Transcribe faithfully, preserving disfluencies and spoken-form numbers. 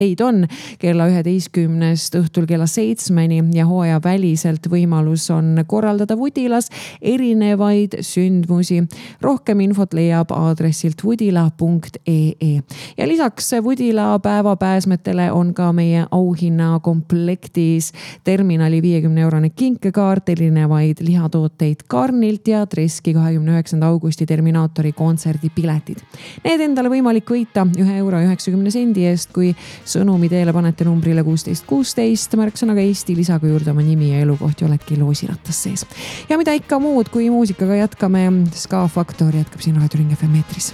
Eid on kella üheteistkümnest õhtul kella seitsmeni ja hooaja väliselt võimalus on korraldada Vudilas erinevaid sündmusi. Rohkem infot leiab aadressilt vudila punkt ee. Ja lisaks Vudila päevapääsmetele on ka meie auhinna komplektis terminali viiekümne eurone kinkekaart, erinevaid lihatooteid Karnilt ja Treski kahekümne üheksanda augusti Terminaatori kontserdi piletid. Need endale võimalik võita ühe euro üheksakümne sendi eest, kui sõnumi teele panete numbrile kuusteist kuusteist, märksõnaga Eesti, lisaga juurde oma nimi ja elukoht ja oledki loosirattas sees. Ja mida ikka muud, kui muusikaga jätkame, Ska Faktor jätkab siin Raadio Ring F M eetris.